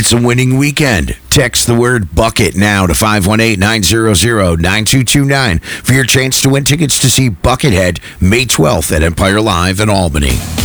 It's a winning weekend. Text the word bucket now to 518-900-9229 for your chance to win tickets to see Buckethead May 12th at Empire Live in Albany.